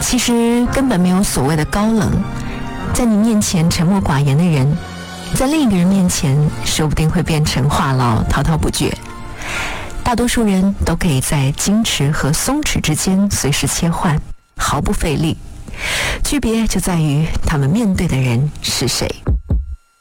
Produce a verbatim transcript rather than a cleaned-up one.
其实根本没有所谓的高冷，在你面前沉默寡言的人，在另一个人面前说不定会变成话痨滔滔不绝。大多数人都可以在矜持和松弛之间随时切换，毫不费力，区别就在于他们面对的人是谁。